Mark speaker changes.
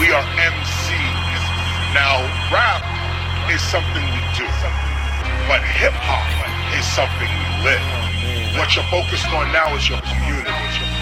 Speaker 1: We are MCs. Now, rap is something we do, but hip hop is something we live. What you're focused on now is your community.